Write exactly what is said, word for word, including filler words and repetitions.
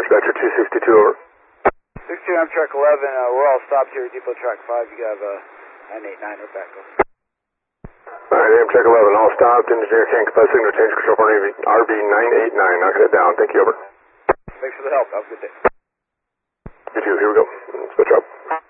Dispatcher two sixty-two, over. sixty-two Amtrak eleven, uh, we're all stopped here at Depot Track five. You have a nine eight nine or back. Alright, Amtrak eleven, all stopped. Engineer can't compose signal change control for R B nine eight nine. Knocking it down. Thank you, over. Thanks for the help. Have a good day. You too. Here we go. Switch up.